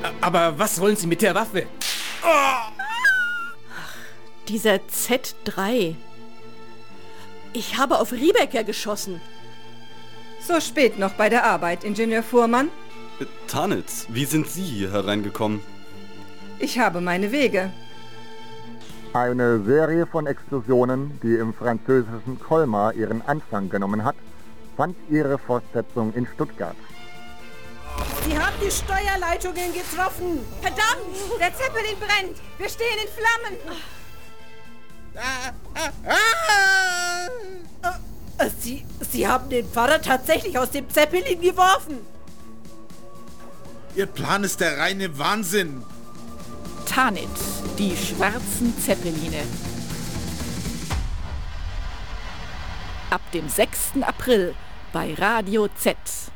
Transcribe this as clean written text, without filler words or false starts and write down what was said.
Aber was wollen Sie mit der Waffe? Dieser Z3. Ich habe auf Riebecker geschossen. So spät noch bei der Arbeit, Ingenieur Fuhrmann? Tanitz, wie sind Sie hier hereingekommen? Ich habe meine Wege. Eine Serie von Explosionen, die im französischen Colmar ihren Anfang genommen hat, fand ihre Fortsetzung in Stuttgart. Sie haben die Steuerleitungen getroffen. Verdammt! Der Zeppelin brennt! Wir stehen in Flammen! Sie haben den Pfarrer tatsächlich aus dem Zeppelin geworfen. Ihr Plan ist der reine Wahnsinn. Tanit, die schwarzen Zeppeline. Ab dem 6. April bei Radio Z.